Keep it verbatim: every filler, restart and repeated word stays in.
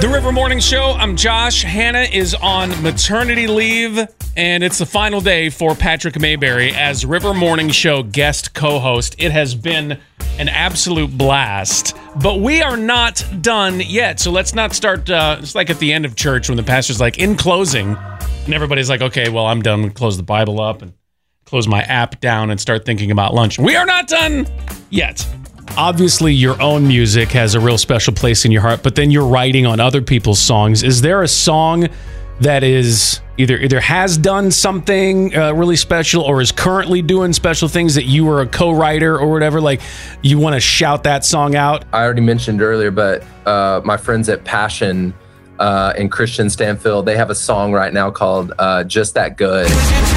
The River Morning Show. I'm Josh. Hannah is on maternity leave, and it's the final day for Patrick Mayberry as River Morning Show guest co-host. It has been an absolute blast, but we are not done yet. So let's not start. Uh, it's like at the end of church when the pastor's like, in closing, and everybody's like, okay, well, I'm done. We close the Bible up and close my app down and start thinking about lunch. We are not done yet. Obviously, your own music has a real special place in your heart, but then you're writing on other people's songs. Is there a song that is either either has done something uh, really special or is currently doing special things that you were a co-writer or whatever? Like, you want to shout that song out? I already mentioned earlier, but uh, my friends at Passion uh, and Christian Stanfield, they have a song right now called uh, Just That Good.